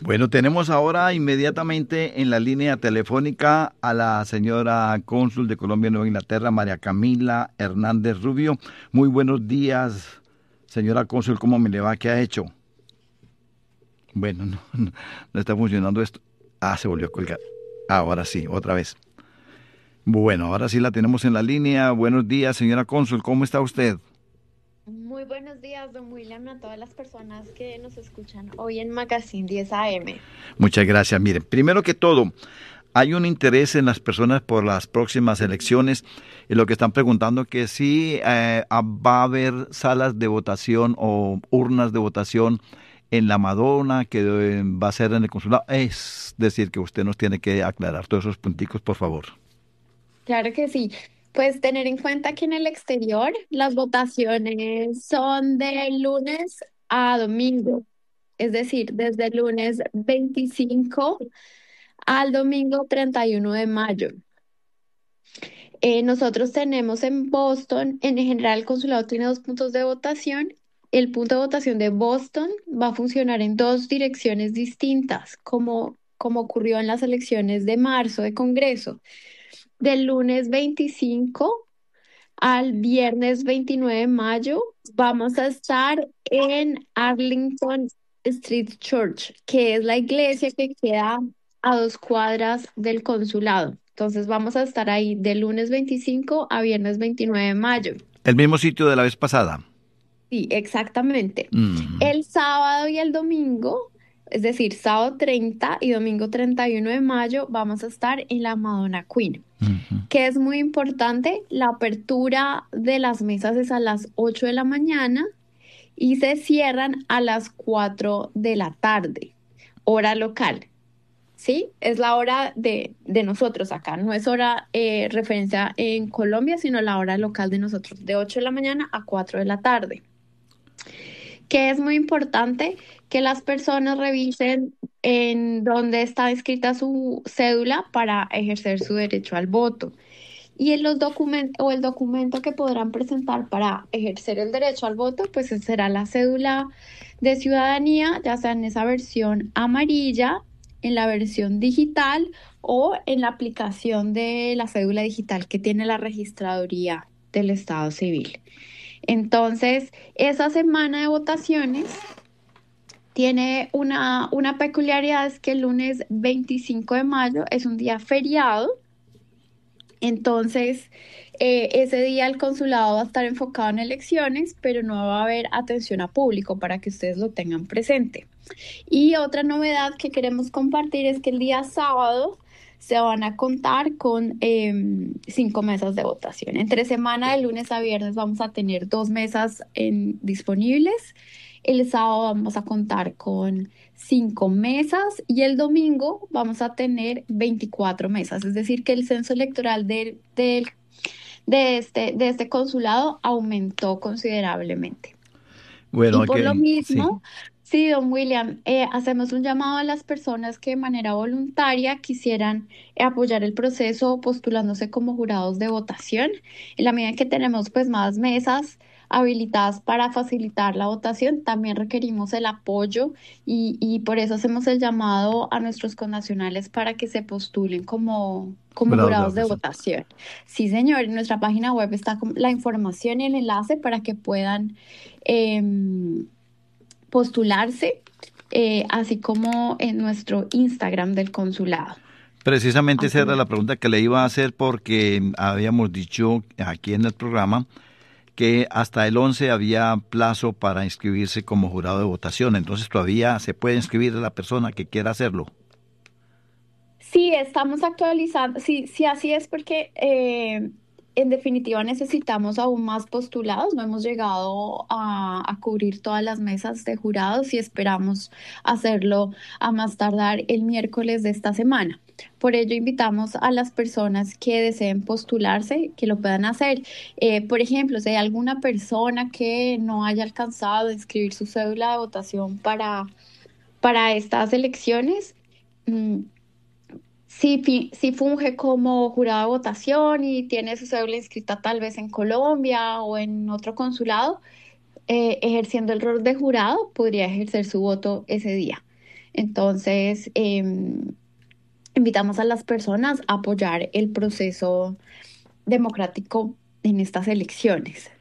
Bueno, tenemos ahora inmediatamente en la línea telefónica a la señora cónsul de Colombia en Nueva Inglaterra, María Camila Hernández Rubio. Muy buenos días, señora cónsul, ¿cómo me le va? ¿Qué ha hecho? Bueno, no está funcionando esto. Ah, se volvió a colgar. Ahora sí, otra vez. Bueno, ahora sí la tenemos en la línea. Buenos días, señora cónsul, ¿cómo está usted? Muy buenos días, don William, a todas las personas que nos escuchan hoy en Magazine 10 AM. Muchas gracias. Mire, primero que todo, hay un interés en las personas por las próximas elecciones y lo que están preguntando que si va a haber salas de votación o urnas de votación en la Madonna que va a ser en el consulado. Es decir, que usted nos tiene que aclarar todos esos punticos, por favor. Claro que sí. Pues tener en cuenta que en el exterior las votaciones son de lunes a domingo, es decir, desde el lunes 25 al domingo 31 de mayo. Nosotros tenemos en Boston, en general el consulado tiene dos puntos de votación. El punto de votación de Boston va a funcionar en dos direcciones distintas, como ocurrió en las elecciones de marzo de Congreso. Del lunes 25 al viernes 29 de mayo vamos a estar en Arlington Street Church, que es la iglesia que queda a 2 cuadras del consulado. Entonces vamos a estar ahí de lunes 25 a viernes 29 de mayo. El mismo sitio de la vez pasada. Sí, exactamente. Mm, El sábado y el domingo, es decir, sábado 30 y domingo 31 de mayo, vamos a estar en la Madonna Queen, ujú. que es muy importante. La apertura de las mesas es a las 8 de la mañana y se cierran a las 4 de la tarde, hora local. ¿Sí? Es la hora de nosotros acá, no es hora referencia en Colombia, sino la hora local de nosotros, de 8 de la mañana a 4 de la tarde. Que es muy importante que las personas revisen en dónde está escrita su cédula para ejercer su derecho al voto. Y en los documentos o el documento que podrán presentar para ejercer el derecho al voto, pues será la cédula de ciudadanía, ya sea en esa versión amarilla, en la versión digital o en la aplicación de la cédula digital que tiene la registraduría del Estado Civil. Entonces, esa semana de votaciones tiene una peculiaridad, es que el lunes 25 de mayo es un día feriado. Entonces, ese día el consulado va a estar enfocado en elecciones, pero no va a haber atención a público para que ustedes lo tengan presente. Y otra novedad que queremos compartir es que el día sábado se van a contar con 5 mesas de votación. Entre semana, de lunes a viernes, vamos a tener 2 mesas disponibles. El sábado vamos a contar con 5 mesas y el domingo vamos a tener 24 mesas. Es decir, que el censo electoral de este consulado aumentó considerablemente. Bueno, Y por lo sí. mismo, sí, don William, hacemos un llamado a las personas que de manera voluntaria quisieran apoyar el proceso postulándose como jurados de votación. En la medida en que tenemos pues más mesas habilitadas para facilitar la votación, también requerimos el apoyo y por eso hacemos el llamado a nuestros connacionales para que se postulen como Bravo, jurados de bravo. votación. Sí, señor, en nuestra página web está la información y el enlace para que puedan em, postularse, así como en nuestro Instagram del consulado. Precisamente esa era Así la pregunta que le iba a hacer porque habíamos dicho aquí en el programa que hasta el 11 había plazo para inscribirse como jurado de votación. Entonces todavía se puede inscribir a la persona que quiera hacerlo. sí, estamos actualizando, sí, sí, así es porque en definitiva necesitamos aún más postulados, no hemos llegado a cubrir todas las mesas de jurados y esperamos hacerlo a más tardar el miércoles de esta semana. Por ello invitamos a las personas que deseen postularse, que lo puedan hacer. Por ejemplo, si hay alguna persona que no haya alcanzado a inscribir su cédula de votación para estas elecciones, mm, si funge como jurado de votación y tiene su cédula inscrita tal vez en Colombia o en otro consulado, ejerciendo el rol de jurado, podría ejercer su voto ese día. Entonces, invitamos a las personas a apoyar el proceso democrático en estas elecciones.